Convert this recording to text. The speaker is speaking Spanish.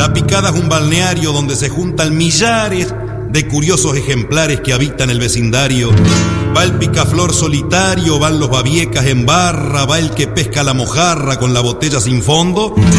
La Picada es un balneario donde se juntan millares de curiosos ejemplares que habitan el vecindario. Va el picaflor solitario, van los babiecas en barra, va el que pesca la mojarra con la botella sin fondo